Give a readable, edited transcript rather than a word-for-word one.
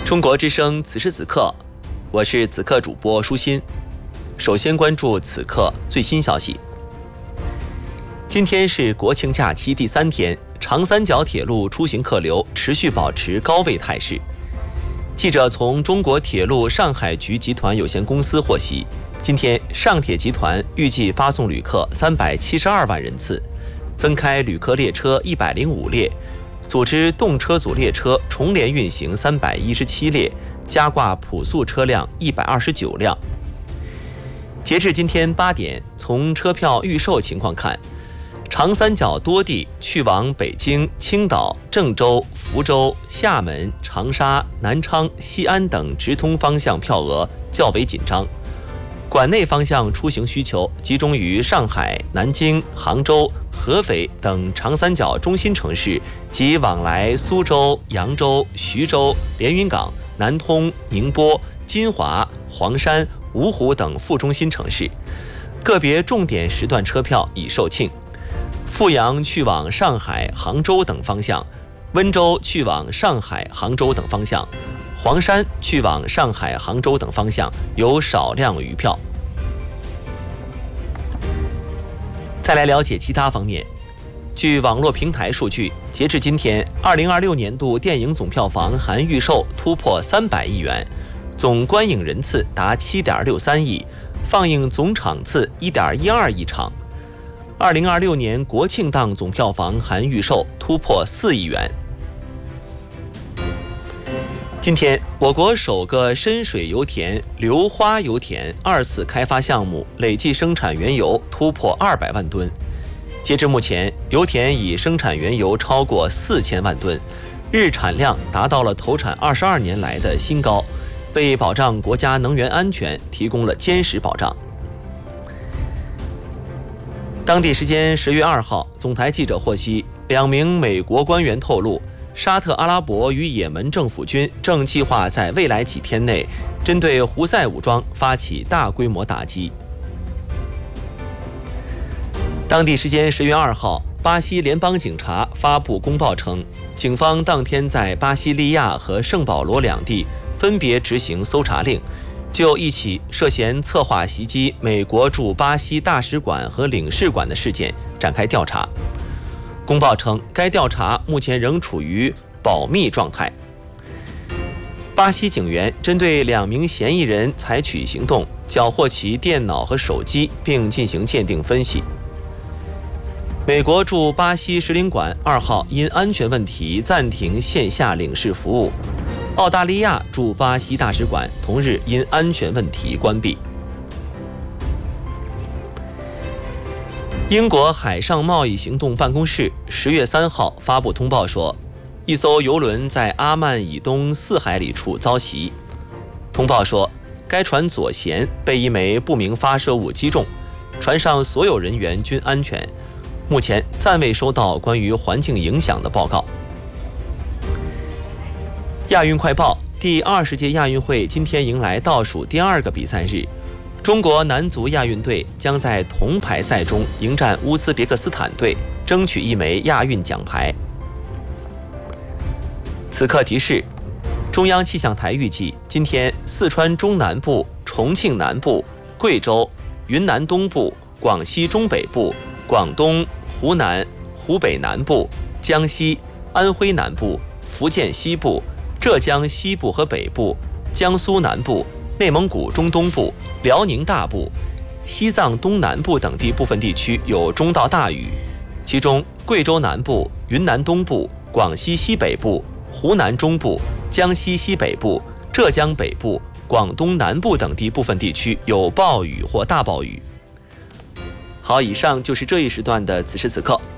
中国之声此时此刻，我是此刻主播舒心。首先关注此刻最新消息。今天是国庆假期第3天，长三角铁路出行客流持续保持高位态势。记者从中国铁路上海局集团有限公司获悉，今天上铁集团预计发送旅客372万人次，增开旅客列车105列，组织动车组列车重联运行317列，加挂普速车辆129辆。截至今天8点，从车票预售情况看，长三角多地去往北京、青岛、郑州、福州、厦门、长沙、南昌、西安等直通方向票额较为紧张。管内方向出行需求集中于上海、南京、杭州、合肥等长三角中心城市及往来苏州、扬州、徐州、连云港、南通、宁波、金华、黄山、芜湖等副中心城市。个别重点时段车票已售罄。阜阳去往上海、杭州等方向，温州去往上海、杭州等方向，黄山去往上海、杭州等方向有少量余票。再来了解其他方面。据网络平台数据，截至今天，2026年度电影总票房含预售突破300亿元，总观影人次达7.63亿，放映总场次1.12亿场。2026年国庆档总票房含预售突破4亿元。今天，我国首个深水油田硫花油田2次开发项目累计生产原油突破200万吨。截至目前，油田已生产原油超过4000万吨，日产量达到了投产22年来的新高，为保障国家能源安全提供了坚实保障。当地时间10月2号，总台记者获悉，2名美国官员透露，沙特阿拉伯与也门政府军正计划在未来几天内针对胡塞武装发起大规模打击。当地时间10月2号，巴西联邦警察发布公报称，警方当天在巴西利亚和圣保罗两地分别执行搜查令，就一起涉嫌策划袭击美国驻巴西大使馆和领事馆的事件展开调查。公报称，该调查目前仍处于保密状态。巴西警员针对2名嫌疑人采取行动，缴获其电脑和手机，并进行鉴定分析。美国驻巴西使领馆2号因安全问题暂停线下领事服务。澳大利亚驻巴西大使馆同日因安全问题关闭。英国海上贸易行动办公室10月3号发布通报说，一艘邮轮在阿曼以东4海里处遭袭。通报说，该船左舷被一枚不明发射物击中，船上所有人员均安全，目前暂未收到关于环境影响的报告。亚运快报，第20届亚运会今天迎来倒数第2个比赛日，中国男足亚运队将在铜牌赛中迎战乌兹别克斯坦队，争取1枚亚运奖牌。此刻提示，中央气象台预计，今天四川中南部、重庆南部、贵州、云南东部、广西中北部、广东、湖南、湖北南部、江西、安徽南部、福建西部、浙江西部和北部、江苏南部、内蒙古中东部、辽宁大部、西藏东南部等地部分地区有中到大雨，其中贵州南部、云南东部、广西西北部、湖南中部、江西西北部、浙江北部、广东南部等地部分地区有暴雨或大暴雨。好，以上就是这一时段的此时此刻，